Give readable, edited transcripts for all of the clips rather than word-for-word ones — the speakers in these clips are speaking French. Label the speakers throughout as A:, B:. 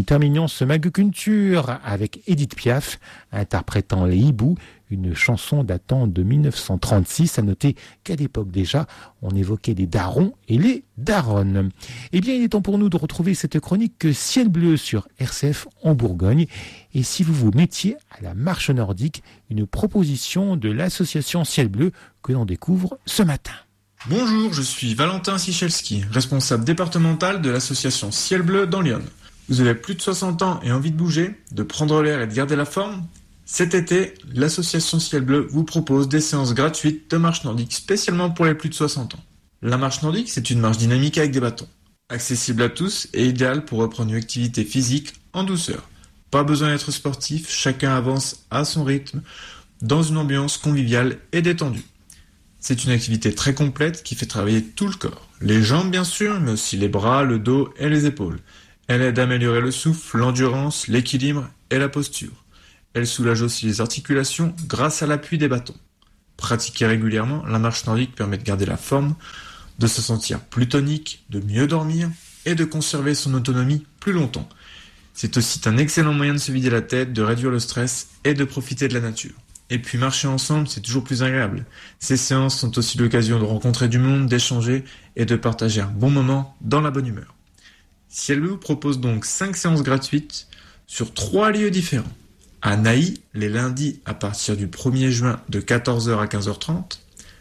A: nous terminions ce Maguculture avec Édith Piaf interprétant Les Hiboux, une chanson datant de 1936. À noter qu'à l'époque déjà, on évoquait les darons et les daronnes. Eh bien, il est temps pour nous de retrouver cette chronique Ciel Bleu sur RCF en Bourgogne. Et si vous vous mettiez à la marche nordique, une proposition de l'association Ciel Bleu que l'on découvre ce matin.
B: Bonjour, je suis Valentin Sichelski, responsable départemental de l'association Ciel Bleu dans l'Yonne. Vous avez plus de 60 ans et envie de bouger, de prendre l'air et de garder la forme ? Cet été, l'association Ciel Bleu vous propose des séances gratuites de marche nordique spécialement pour les plus de 60 ans. La marche nordique, c'est une marche dynamique avec des bâtons. Accessible à tous et idéale pour reprendre une activité physique en douceur. Pas besoin d'être sportif, chacun avance à son rythme, dans une ambiance conviviale et détendue. C'est une activité très complète qui fait travailler tout le corps. Les jambes bien sûr, mais aussi les bras, le dos et les épaules. Elle aide à améliorer le souffle, l'endurance, l'équilibre et la posture. Elle soulage aussi les articulations grâce à l'appui des bâtons. Pratiquée régulièrement, la marche nordique permet de garder la forme, de se sentir plus tonique, de mieux dormir et de conserver son autonomie plus longtemps. C'est aussi un excellent moyen de se vider la tête, de réduire le stress et de profiter de la nature. Et puis marcher ensemble, c'est toujours plus agréable. Ces séances sont aussi l'occasion de rencontrer du monde, d'échanger et de partager un bon moment dans la bonne humeur. Ciel Bleu propose donc 5 séances gratuites sur 3 lieux différents. À Naï, les lundis à partir du 1er juin de 14h à 15h30.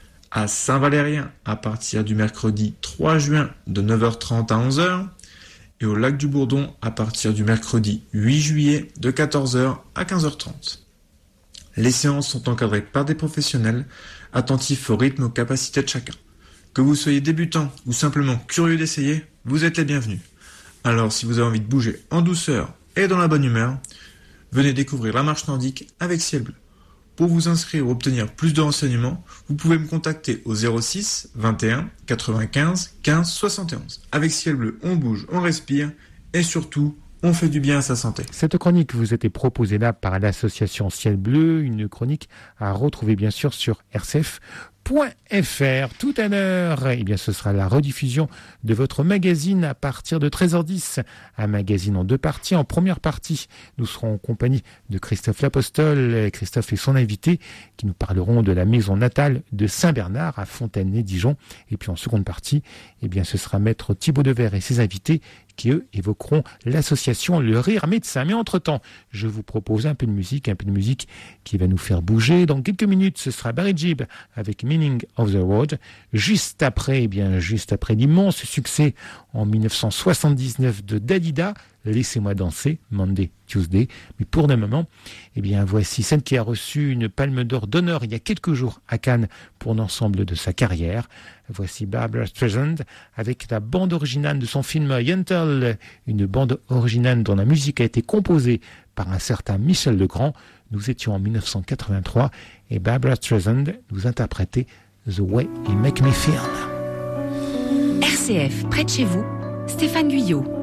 B: À Saint-Valérien à partir du mercredi 3 juin de 9h30 à 11h. Et au Lac du Bourdon à partir du mercredi 8 juillet de 14h à 15h30. Les séances sont encadrées par des professionnels, attentifs au rythme et aux capacités de chacun. Que vous soyez débutant ou simplement curieux d'essayer, vous êtes les bienvenus. Alors si vous avez envie de bouger en douceur et dans la bonne humeur, venez découvrir la marche nordique avec Ciel Bleu. Pour vous inscrire ou obtenir plus de renseignements, vous pouvez me contacter au 06 21 95 15 71. Avec Ciel Bleu, on bouge, on respire et surtout, on fait du bien à sa santé.
A: Cette chronique vous était proposée là par l'association Ciel Bleu, une chronique à retrouver bien sûr sur rcf.fr. Tout à l'heure, eh bien, ce sera la rediffusion de votre magazine à partir de 13h10. Un magazine en 2 parties. En première partie, nous serons en compagnie de Christophe L'Apostole. Christophe et son invité qui nous parleront de la maison natale de Saint-Bernard à Fontaine-lès-Dijon. Et puis en seconde partie, eh bien, ce sera Maître Thibaut Devers et ses invités qui, eux, évoqueront l'association Le Rire Médecin. Mais entre-temps, je vous propose un peu de musique qui va nous faire bouger. Dans quelques minutes, ce sera Barry Gibb avec Meaning of the Road. Juste après l'immense succès en 1979 de Dalida, Laissez-moi danser, Monday, Tuesday. Mais pour le moment, eh bien, voici celle qui a reçu une palme d'or d'honneur il y a quelques jours à Cannes pour l'ensemble de sa carrière. Voici Barbra Streisand avec la bande originale de son film Yentl, une bande originale dont la musique a été composée par un certain Michel Legrand. Nous étions en 1983 et Barbra Streisand nous interprétait The Way You Make Me Feel.
C: RCF, près de chez vous, Stéphane Guyot.